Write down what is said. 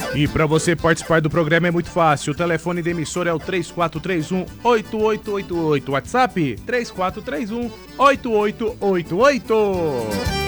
E para você participar do programa é muito fácil. O telefone da emissora é o 3431-8888. WhatsApp 3431-8888.